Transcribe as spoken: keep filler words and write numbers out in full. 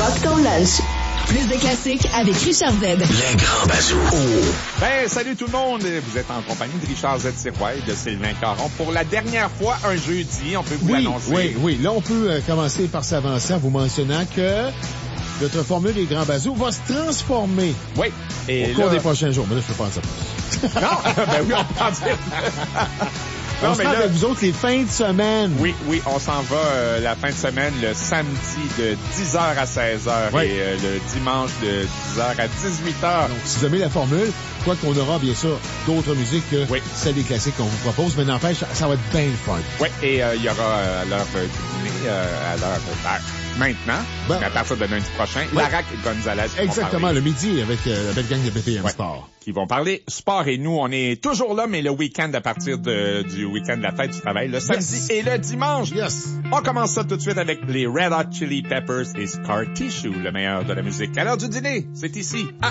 Rock ton lunch. Plus de classiques avec Richard Z. Les grands bazous. Oh. Ben, salut tout le monde. Vous êtes en compagnie de Richard Z. Sirois et de Sylvain Caron pour la dernière fois un jeudi. On peut vous oui, l'annoncer. Oui, oui. Là, on peut euh, commencer par s'avancer en vous mentionnant que notre formule des grands bazous va se transformer. Oui. Et au cours là... des prochains jours. Mais là, je peux pas en dire plus. Non, ben oui, on peut en dire. Non, on mais se là, avec vous autres les fins de semaine. Oui, oui, on s'en va euh, la fin de semaine, le samedi de dix heures à seize heures oui. et euh, le dimanche de dix heures à dix-huit heures. Donc, si vous aimez la formule, quoi qu'on aura, bien sûr, d'autres musiques que oui. celles des classiques qu'on vous propose, mais n'empêche, ça va être bien le fun. Oui, et euh, il y aura euh, à l'heure du dîner, euh, à l'heure de... maintenant, bon. à partir de lundi prochain, oui. Larac et Gonzalez. Exactement, le midi avec euh, la belle gang de B P M ouais. Sport. Qui vont parler sport et nous, on est toujours là, mais le week-end à partir de, du week-end de la fête du travail, le samedi yes. et le dimanche. Yes. On commence ça tout de suite avec les Red Hot Chili Peppers et Scar Tissue, le meilleur de la musique. À l'heure du dîner, c'est ici.